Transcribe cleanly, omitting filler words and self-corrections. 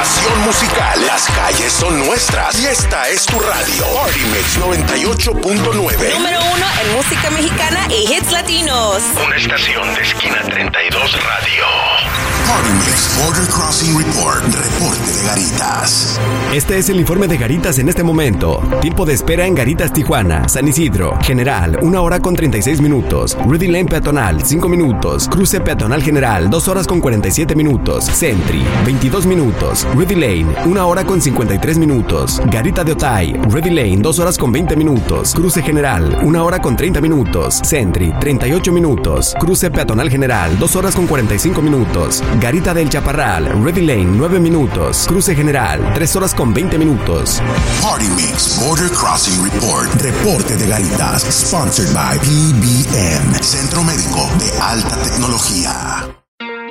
Pasión musical. Las calles son nuestras. Y esta es tu radio. Party Mix 98.9. Número 1 en música mexicana y hits latinos. Una estación de esquina 32 Radio. Party Mix Border Crossing Report. Reporte de Garitas. Este es el informe de Garitas en este momento. Tiempo de espera en Garitas, Tijuana, San Isidro. General, 1 hora con 36 minutos. Rudy Lane peatonal, 5 minutos. Cruce peatonal general, 2 horas con 47 minutos. Sentry, 22 minutos. Rudy Lane, 1 hora con 53 minutos. Garita de Otay, Rudy Lane, 2 horas con 20 minutos. Cruce general, 1 hora con 30 minutos. Sentry, 38 minutos. Cruce peatonal general, 2 horas con 45 minutos. Garita del Chaparral, Rudy Lane, 9 minutos. Cruce general, 3 horas con 20 minutos. Party Mix Border Crossing Report. Reporte de Garitas. Sponsored by PBM. Centro Médico de Alta Tecnología.